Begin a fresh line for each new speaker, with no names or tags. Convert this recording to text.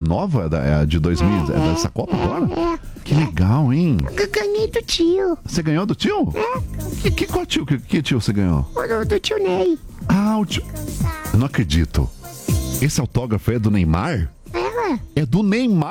nova de 2000, dessa Copa agora? Que legal, hein?
Eu ganhei do tio.
Você ganhou do tio? Qual tio? Que tio você ganhou?
Do tio Ney.
O tio... Eu não acredito. Esse autógrafo é do Neymar?
É.
É do Neymar?